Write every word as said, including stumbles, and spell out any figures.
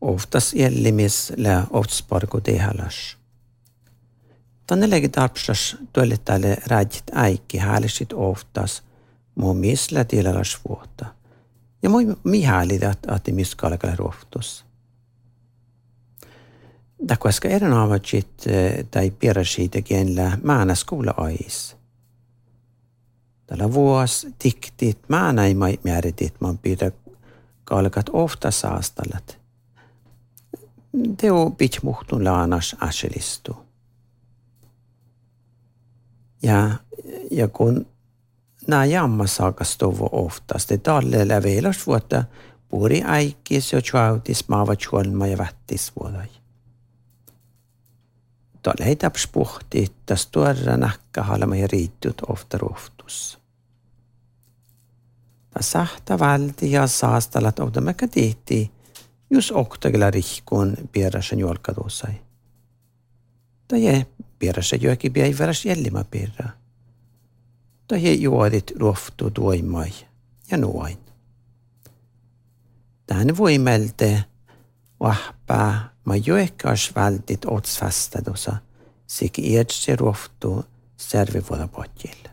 Oftas jellimis lä oftsparku tehalas. Tänne legi tarpsas tuolle tälle räjit äikki häällisit oftas muu misla tilalas vuotta. Ja muu mi häälitä, että miskalkalla ruoftus. Takoska eren avatsit tai pieräsiitä kienellä määnä skola ais. Tällä vuos tiktit määnä ei määritit man pidä kalkat ofta saastallat. Teo pitmuhtun laanas aselistu. Ja, ja kun nämä jammas saakas tovo oftas, te tallella velas vuotta puuri äikkis ja tjautis maava tjolma ja vättis vuodai. Tällä ei taps puhti, että tuoda näkkähalma ja riittut ofta ruhtus. Ta sahta valti ja saastalat oudamekka tiitti, jos oktagilla rihkuun pieräsen juolkadusai. Ta je pieräsen joki päiväräs jällimä pierä. Ta je juodit ruoftu tuoimai ja nuoin. Tän voimelte vahpaa ma joekkas valtit otsvastadusa, sik iedse ruoftu servivuoda potjille.